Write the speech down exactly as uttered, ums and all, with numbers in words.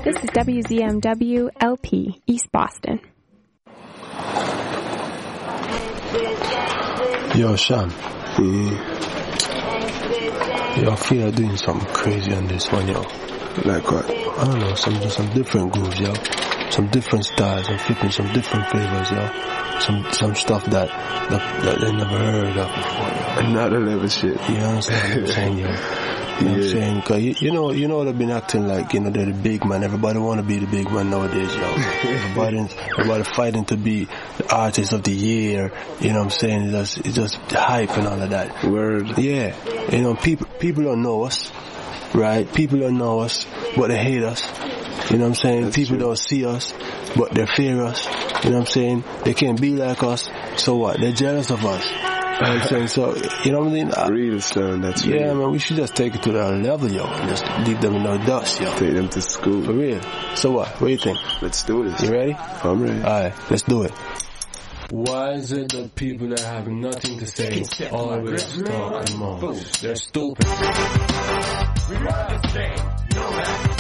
This is W Z M W L P, East Boston. Yo, Sean. Mm. Yo, I feel like doing something crazy on this one, yo. Like what? I don't know, some some different grooves, yo. Some different styles. I'm flipping some different flavors, yo. Some some stuff that that, that they never heard of before, yo. Another level shit. You understand what I'm saying, yo? You know what I'm saying? Cause you, you know, you know they've been acting like, you know, they're the big man. Everybody want to be the big man nowadays, yo. everybody, everybody fighting to be the artist of the year. You know what I'm saying? It's just, it's just hype and all of that. Word. Yeah. You know, people, people don't know us, right? People don't know us, but they hate us. You know what I'm saying? That's people true. Don't see us, but they fear us. You know what I'm saying? They can't be like us, so what? They're jealous of us. You know what I'm saying? So, you know what I mean? I, real, son, that's yeah, real. man, we should just take it to that level, yo, and just leave them in the dust, yo. Take them to school. For real. So what? What do you think? Let's do this. You ready? I'm ready. Alright, let's do it. Why is it that people that have nothing to say always talk the most? They're stupid. We run this game, no matter